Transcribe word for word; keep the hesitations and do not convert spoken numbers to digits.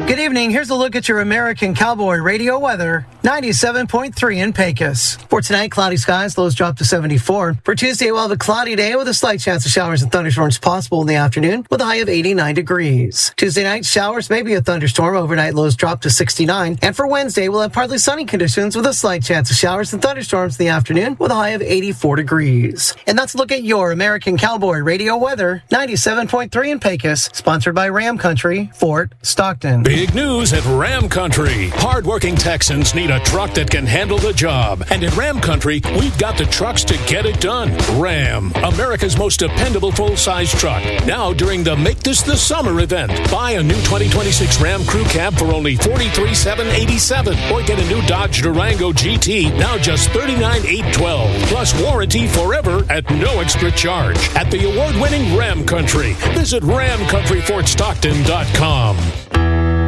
Good evening. Here's a look at your American Cowboy Radio weather. ninety-seven point three in Pecos. For tonight, cloudy skies. Lows drop to seventy-four. For Tuesday, we'll have a cloudy day with a slight chance of showers and thunderstorms possible in the afternoon with a high of eighty-nine degrees. Tuesday night, showers, maybe a thunderstorm. Overnight, lows drop to sixty-nine. And for Wednesday, we'll have partly sunny conditions with a slight chance of showers and thunderstorms in the afternoon with a high of eighty-four degrees. And that's a look at your American Cowboy Radio weather. ninety-seven point three in Pecos. Sponsored by Ram Country, Fort Stockton. Big news at Ram Country. Hardworking Texans need a truck that can handle the job. And at Ram Country, we've got the trucks to get it done. Ram, America's most dependable full-size truck. Now during the Make This the Summer event. Buy a new twenty twenty-six Ram Crew Cab for only forty-three thousand seven hundred eighty-seven dollars. Or get a new Dodge Durango G T, now just thirty-nine thousand eight hundred twelve dollars. Plus warranty forever at no extra charge. At the award-winning Ram Country. Visit ram country fort stockton dot com.